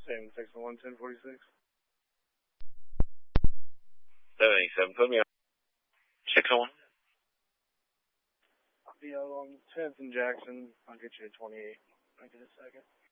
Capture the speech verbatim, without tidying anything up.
Same six one one, ten forty-six. seven eighty-seven, put me on. six oh one. I'll be out on tenth and Jackson. I'll get you at twenty-eight. I'll get a second.